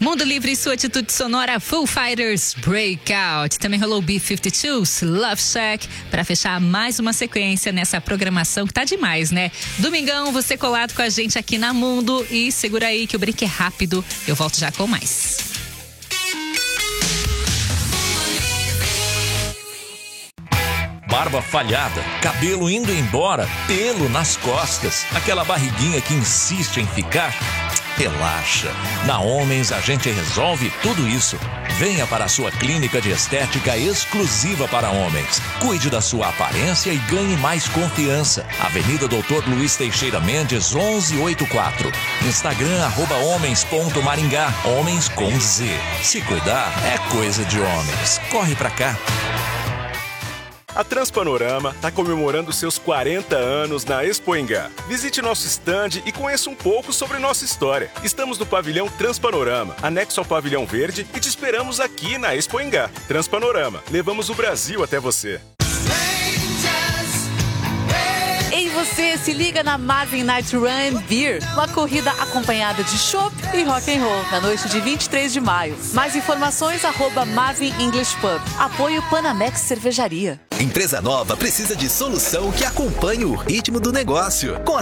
Mundo Livre e sua atitude sonora, Foo Fighters, Breakout. Também rolou B-52s, Love Shack, para fechar mais uma sequência nessa programação que tá demais, né? Domingão, você colado com a gente aqui na Mundo e segura aí que o break é rápido. Eu volto já com mais. Barba falhada, cabelo indo embora, pelo nas costas, aquela barriguinha que insiste em ficar. Relaxa, na Homens a gente resolve tudo isso. Venha para a sua clínica de estética exclusiva para homens. Cuide da sua aparência e ganhe mais confiança. Avenida Doutor Luiz Teixeira Mendes, 1184. Instagram, @homens.maringá. Homens com Z. Se cuidar é coisa de homens. Corre pra cá. A Transpanorama está comemorando seus 40 anos na Expo Engá. Visite nosso stand e conheça um pouco sobre nossa história. Estamos no pavilhão Transpanorama, anexo ao pavilhão verde, e te esperamos aqui na Expo Engá. Transpanorama, levamos o Brasil até você. Ei, você, se liga na Marvin Night Run Beer, uma corrida acompanhada de chopp e rock and roll na noite de 23 de maio. Mais informações, @Marvin English Pub. Apoio Panamex Cervejaria. Empresa nova precisa de solução que acompanhe o ritmo do negócio. Com a